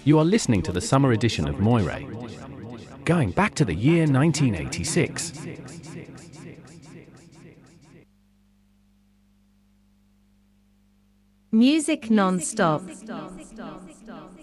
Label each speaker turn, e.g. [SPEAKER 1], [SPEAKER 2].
[SPEAKER 1] You are listening to the summer edition of Moire, going back to the year 1986.
[SPEAKER 2] Music non-stop.
[SPEAKER 3] music non-stop.